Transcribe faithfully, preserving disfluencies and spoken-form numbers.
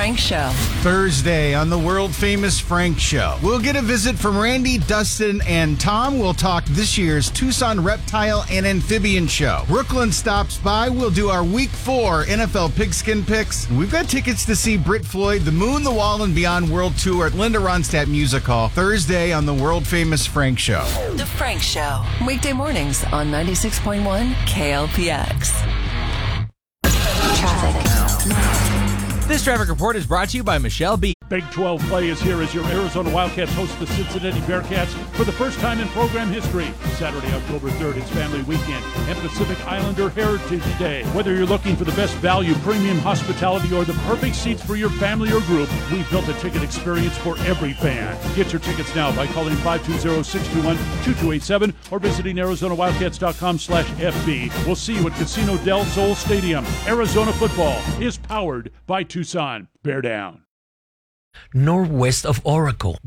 Frank Show. Thursday on the world-famous Frank Show. We'll get a visit from Randy, Dustin, and Tom. We'll talk this year's Tucson Reptile and Amphibian Show. Brooklyn stops by. We'll do our Week four N F L Pigskin Picks. We've got tickets to see Britt Floyd, The Moon, The Wall, and Beyond World Tour at Linda Ronstadt Music Hall. Thursday on the world-famous Frank Show. The Frank Show. Weekday mornings on ninety-six point one K L P X. Traffic. This traffic report is brought to you by Michelle B. Big twelve play is here as your Arizona Wildcats host the Cincinnati Bearcats for the first time in program history. Saturday, October third, it's Family Weekend and Pacific Islander Heritage Day. Whether you're looking for the best value, premium hospitality, or the perfect seats for your family or group, we've built a ticket experience for every fan. Get your tickets now by calling five two zero, six two one, two two eight seven or visiting Arizona Wildcats dot com slash F B. We'll see you at Casino del Sol Stadium. Arizona football is powered by Tucson. Bear down. Northwest of Oracle.